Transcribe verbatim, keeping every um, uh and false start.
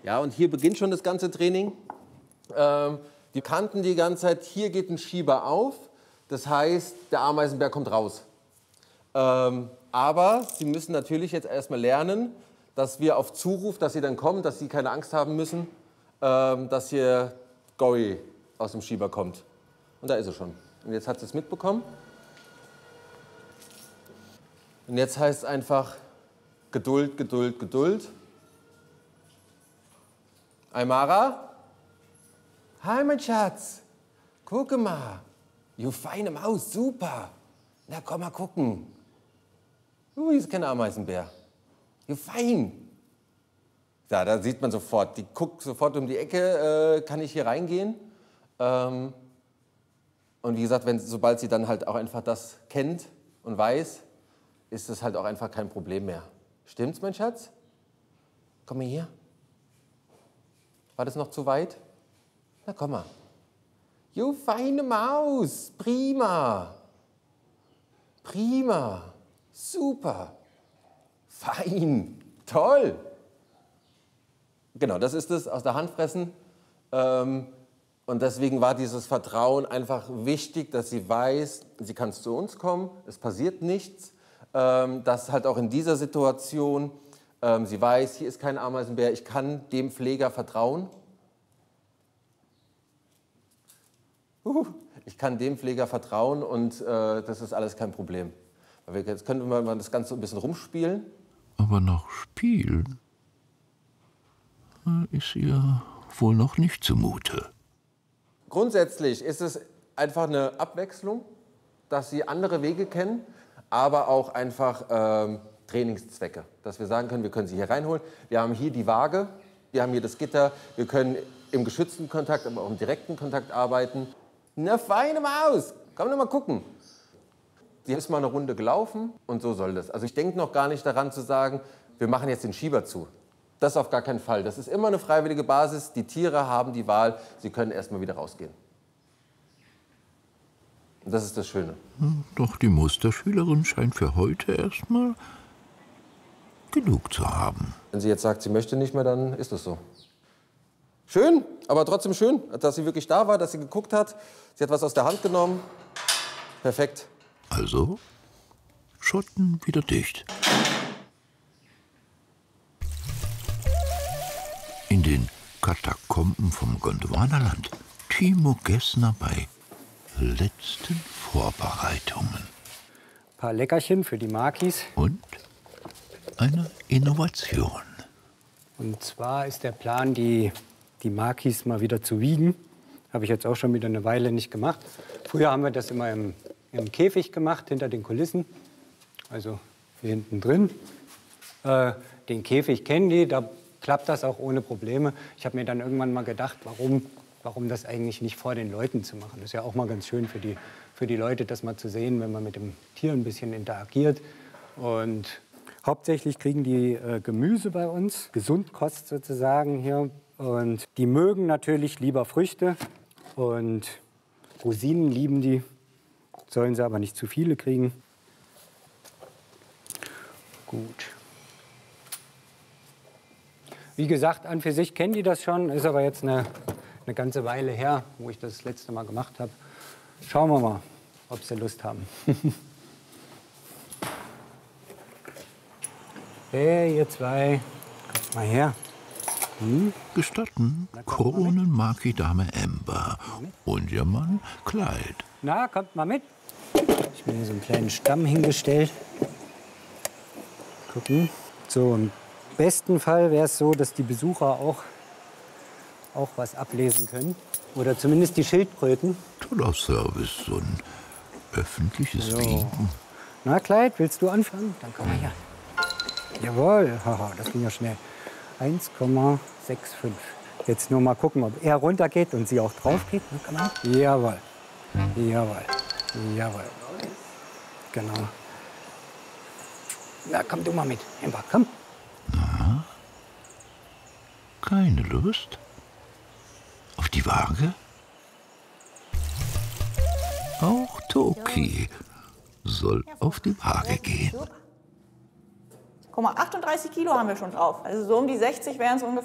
Ja, und hier beginnt schon das ganze Training. Ähm, die Kanten die ganze Zeit, hier geht ein Schieber auf. Das heißt, der Ameisenbär kommt raus. Ähm, aber Sie müssen natürlich jetzt erstmal lernen, dass wir auf Zuruf, dass Sie dann kommen, dass Sie keine Angst haben müssen, ähm, dass hier Gory aus dem Schieber kommt. Und da ist er schon. Und jetzt hat sie es mitbekommen. Und jetzt heißt es einfach Geduld, Geduld, Geduld. Aymara? Hi, mein Schatz. Gucke mal. Du feine Maus, super. Na, komm mal gucken. Uh, hier ist kein Ameisenbär. Du fein. Ja, da sieht man sofort. Die guckt sofort um die Ecke. Äh, kann ich hier reingehen? Ähm, und wie gesagt, wenn, sobald sie dann halt auch einfach das kennt und weiß, ist das halt auch einfach kein Problem mehr. Stimmt's, mein Schatz? Komm mal hier. War das noch zu weit? Na, komm mal. Jo, feine Maus. Prima. Prima. Super. Fein. Toll. Genau, das ist es, aus der Hand fressen. Ähm, und deswegen war dieses Vertrauen einfach wichtig, dass sie weiß, sie kann zu uns kommen, es passiert nichts. Ähm, dass halt auch in dieser Situation ähm, sie weiß, hier ist kein Ameisenbär, ich kann dem Pfleger vertrauen. Uh, ich kann dem Pfleger vertrauen und äh, das ist alles kein Problem. Weil wir, jetzt können wir mal das Ganze ein bisschen rumspielen. Aber noch spielen ist ihr wohl noch nicht zumute. Grundsätzlich ist es einfach eine Abwechslung, dass sie andere Wege kennen, aber auch einfach ähm, Trainingszwecke. Dass wir sagen können, wir können sie hier reinholen. Wir haben hier die Waage, wir haben hier das Gitter, wir können im geschützten Kontakt, aber auch im direkten Kontakt arbeiten. Eine feine Maus, komm doch mal gucken. Die ist mal eine Runde gelaufen und so soll das. Also ich denke noch gar nicht daran zu sagen, wir machen jetzt den Schieber zu. Das auf gar keinen Fall. Das ist immer eine freiwillige Basis. Die Tiere haben die Wahl, sie können erstmal wieder rausgehen. Und das ist das Schöne. Doch die Musterschülerin scheint für heute erstmal genug zu haben. Wenn sie jetzt sagt, sie möchte nicht mehr, dann ist es so. Schön, aber trotzdem schön, dass sie wirklich da war, dass sie geguckt hat. Sie hat was aus der Hand genommen. Perfekt. Also, Schotten wieder dicht. In den Katakomben vom Gondwanaland. Timo Gessner bei letzten Vorbereitungen. Ein paar Leckerchen für die Makis. Und eine Innovation. Und zwar ist der Plan, die, die Makis mal wieder zu wiegen. Habe ich jetzt auch schon wieder eine Weile nicht gemacht. Früher haben wir das immer im, im Käfig gemacht, hinter den Kulissen. Also hier hinten drin. Äh, den Käfig kennen die, da klappt das auch ohne Probleme. Ich habe mir dann irgendwann mal gedacht, warum, warum das eigentlich nicht vor den Leuten zu machen. Das ist ja auch mal ganz schön für die, für die Leute, das mal zu sehen, wenn man mit dem Tier ein bisschen interagiert. Und hauptsächlich kriegen die äh, Gemüse bei uns, Gesundkost sozusagen hier. Und die mögen natürlich lieber Früchte und Rosinen lieben die, sollen sie aber nicht zu viele kriegen. Gut. Wie gesagt, an für sich kennen die das schon, ist aber jetzt eine, eine ganze Weile her, wo ich das, das letzte Mal gemacht habe. Schauen wir mal, ob sie Lust haben. Hey, ihr zwei, kommt mal her. Hm? Gestatten, Kronenmaki-Dame Ember und ihr Mann Clyde. Na, kommt mal mit. Ich habe mir hier so einen kleinen Stamm hingestellt. Gucken. So, im besten Fall wäre es so, dass die Besucher auch, auch was ablesen können. Oder zumindest die Schildkröten. Toller Service, so ein öffentliches So. Wiegen. Na, Clyde, willst du anfangen? Dann komm mal her. Jawohl, haha, das ging ja schnell. eins Komma fünfundsechzig. Jetzt nur mal gucken, ob er runtergeht und sie auch drauf geht. Na, komm mal. Jawohl. Jawohl. Jawohl. Genau. Na, komm du mal mit. Ember, komm. Na, keine Lust? Auf die Waage? Auch Toki soll auf die Waage gehen. Guck mal, achtunddreißig Kilo haben wir schon drauf. Also so um die sechzig wären es ungefähr.